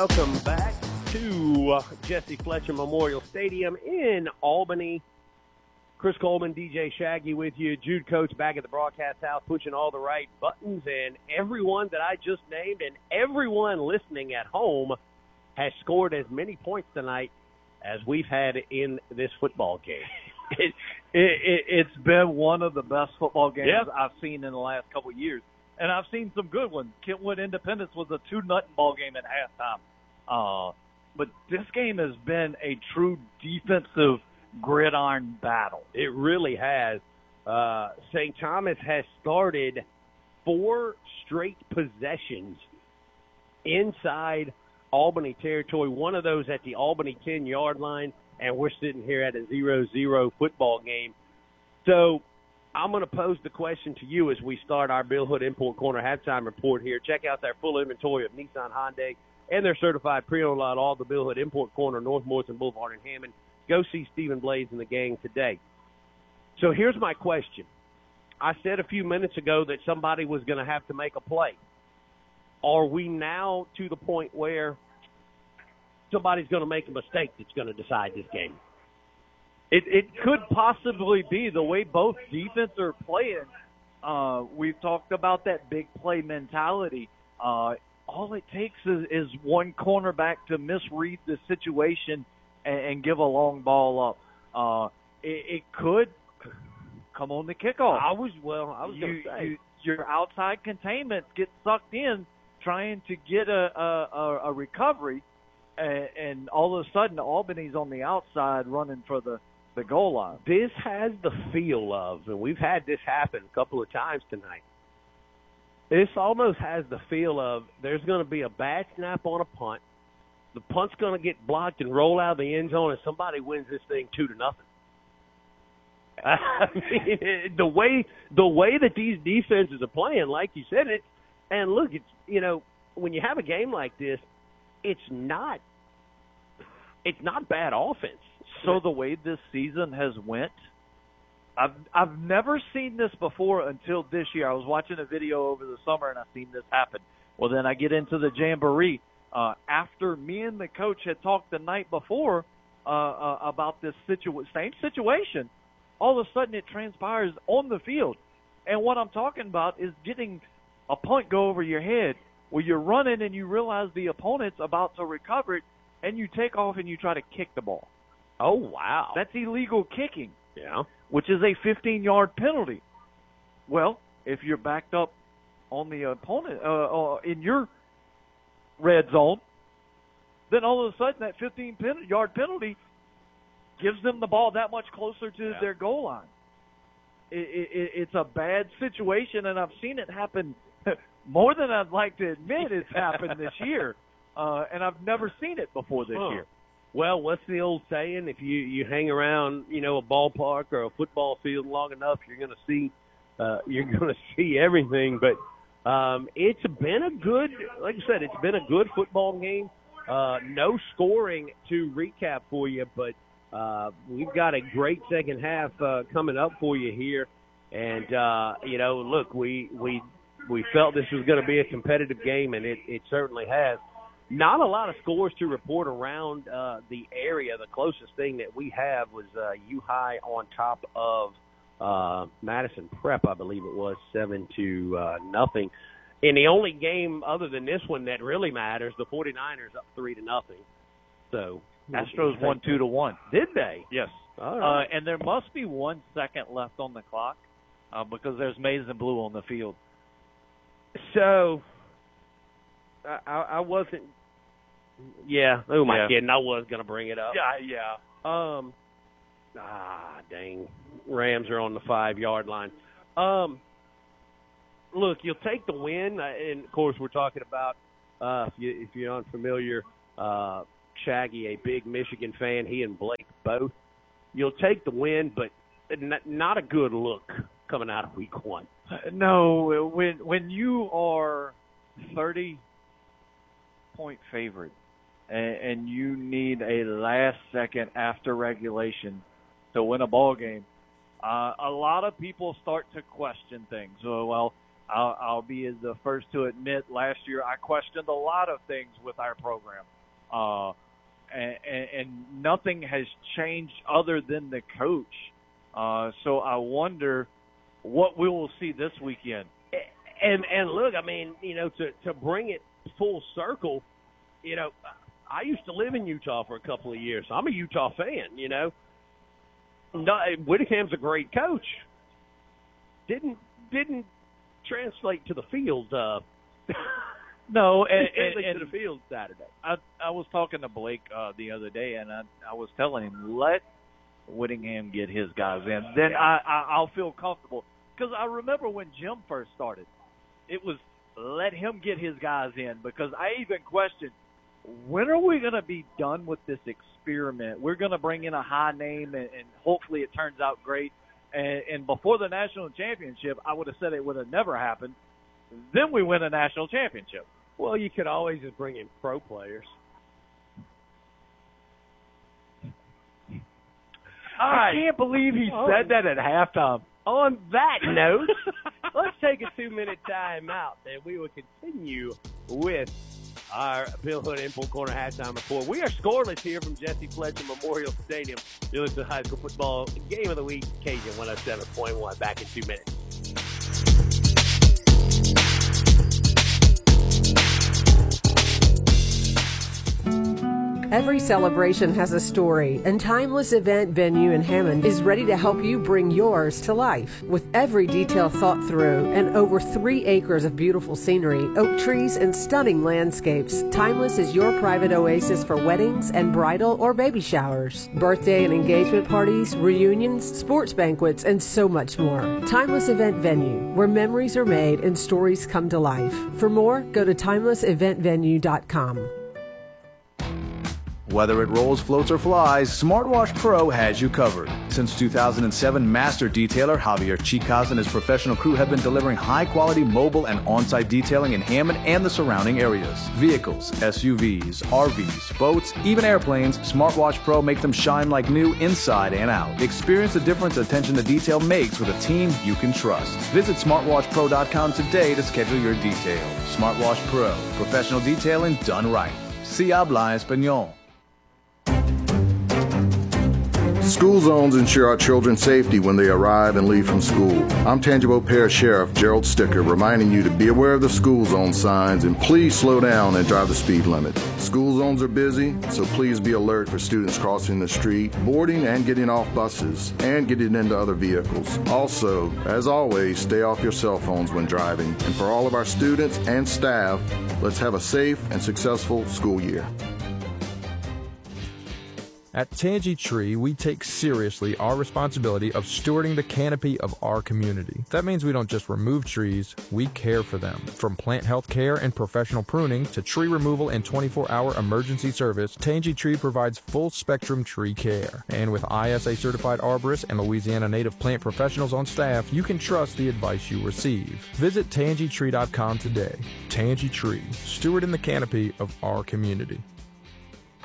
welcome back to Jesse Fletcher Memorial Stadium in Albany. Chris Coleman, DJ Shaggy with you. Jude Coates back at the broadcast house pushing all the right buttons. And everyone that I just named and everyone listening at home has scored as many points tonight as we've had in this football game. It's been one of the best football games I've seen in the last couple of years. And I've seen some good ones. Kentwood Independence was a 2-0 ball game at halftime. But this game has been a true defensive gridiron battle. It really has. St. Thomas has started 4 straight possessions inside Albany territory, one of those at the Albany 10-yard line, and we're sitting here at a 0-0 football game. So I'm going to pose the question to you as we start our Bill Hood Import Corner halftime report here. Check out their full inventory of Nissan, Hyundai, and their certified pre-owned lot, all the Bill Hood Import Corner, North Morrison Boulevard in Hammond. Go see Stephen Blades and the gang today. So here's my question. I said a few minutes ago that somebody was going to have to make a play. Are we now to the point where somebody's going to make a mistake that's going to decide this game? It could possibly be the way both defenses are playing. We've talked about that big play mentality. All it takes is one cornerback to misread the situation and give a long ball up. It could come on the kickoff. I was going to say. Your outside containment gets sucked in trying to get a recovery, and all of a sudden Albany's on the outside running for the goal line. This has the feel of, and we've had this happen a couple of times tonight, this almost has the feel of there's going to be a bad snap on a punt. The punt's going to get blocked and roll out of the end zone, and somebody wins this thing 2-0. I mean, the way that these defenses are playing, like you said, and look, it's when you have a game like this, it's not bad offense. So the way this season has went, I've never seen this before until this year. I was watching a video over the summer and I seen this happen. Well, then I get into the jamboree. After me and the coach had talked the night before about this same situation, all of a sudden it transpires on the field. And what I'm talking about is getting a punt go over your head where you're running and you realize the opponent's about to recover it, and you take off and you try to kick the ball. Oh, wow. That's illegal kicking. Yeah. Which is a 15-yard penalty. Well, if you're backed up on the opponent in your red zone, then all of a sudden that 15-yard penalty gives them the ball that much closer to their goal line. It's a bad situation, and I've seen it happen more than I'd like to admit it's happened this year, and I've never seen it before this year. Well, what's the old saying? If you hang around, a ballpark or a football field long enough, you're going to see everything. But it's been a good, like I said, it's been a good football game. No scoring to recap for you, but we've got a great second half coming up for you here. And look, we felt this was going to be a competitive game, and it certainly has. Not a lot of scores to report around the area. The closest thing that we have was U-High on top of Madison Prep, I believe it was, 7-0. In the only game other than this one that really matters, the 49ers up 3-0. So Astros won 2-1. Did they? Yes. All right. And there must be 1 second left on the clock because there's maize and blue on the field. So I wasn't. Yeah. Who am I kidding? I was going to bring it up. Yeah. Dang. Rams are on the 5-yard line. Look, you'll take the win, and of course we're talking about if you're unfamiliar, Shaggy, a big Michigan fan, he and Blake both. You'll take the win, but not a good look coming out of week 1. No, when you are 30-point favorite and you need a last second after regulation to win a ball game, a lot of people start to question things. So, well, I'll be the first to admit last year I questioned a lot of things with our program. And nothing has changed other than the coach. So I wonder what we will see this weekend. And look, I mean, to bring it full circle, I used to live in Utah for a couple of years. So I'm a Utah fan, No, Whittingham's a great coach. Didn't translate to the field. No, and to the field Saturday. I was talking to Blake the other day, and I was telling him, let Whittingham get his guys in. Then I'll feel comfortable. Because I remember when Jim first started, it was let him get his guys in. Because I even questioned, when are we going to be done with this experiment? We're going to bring in a high name, and hopefully it turns out great. And before the national championship, I would have said it would have never happened. Then we win a national championship. Well, you could always just bring in pro players. I can't believe he said that at halftime. On that note, let's take a 2-minute time out, and we will continue with our Bill Hood Info Corner halftime report. We are scoreless here from Jesse Fletcher Memorial Stadium. You're listening to High School Football Game of the Week, Cajun 107.1. Back in 2 minutes. Every celebration has a story, and Timeless Event Venue in Hammond is ready to help you bring yours to life. With every detail thought through and over 3 acres of beautiful scenery, oak trees, and stunning landscapes, Timeless is your private oasis for weddings and bridal or baby showers, birthday and engagement parties, reunions, sports banquets, and so much more. Timeless Event Venue, where memories are made and stories come to life. For more, go to timelesseventvenue.com. Whether it rolls, floats, or flies, Smartwash Pro has you covered. Since 2007, master detailer Javier Chicas and his professional crew have been delivering high-quality mobile and on-site detailing in Hammond and the surrounding areas. Vehicles, SUVs, RVs, boats, even airplanes, Smartwash Pro make them shine like new inside and out. Experience the difference attention to detail makes with a team you can trust. Visit smartwashpro.com today to schedule your detail. Smartwash Pro, professional detailing done right. Si habla español. School zones ensure our children's safety when they arrive and leave from school. I'm Tangipahoa Parish Sheriff Gerald Sticker, reminding you to be aware of the school zone signs and please slow down and drive the speed limit. School zones are busy, so please be alert for students crossing the street, boarding and getting off buses, and getting into other vehicles. Also, as always, stay off your cell phones when driving. And for all of our students and staff, let's have a safe and successful school year. At Tangy Tree, we take seriously our responsibility of stewarding the canopy of our community. That means we don't just remove trees, we care for them. From plant health care and professional pruning to tree removal and 24-hour emergency service, Tangy Tree provides full-spectrum tree care. And with ISA-certified arborists and Louisiana native plant professionals on staff, you can trust the advice you receive. Visit TangyTree.com today. Tangy Tree, stewarding the canopy of our community.